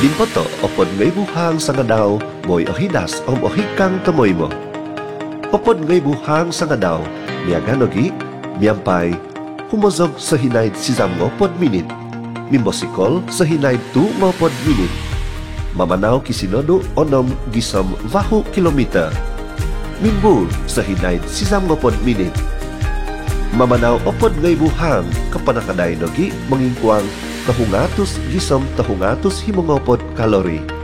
Limpoto opod ngay buhang sa nga daw mo'y ohidas ohikang kamoy mo. Opod ngay buhang sa nga daw niya ganogi, niyampay, humozog sa hinayd si pod minit, mimbosikol sa hinayd 2 pod minit. Mamanaw kisinodo onom gisom vahu kilometer. Mimbul sa hinayd si pod minit. Mamanaw opod ngay buhang kapanakaday nogi mangingkwang kahungatos gisom tahungatos himongopod kalori.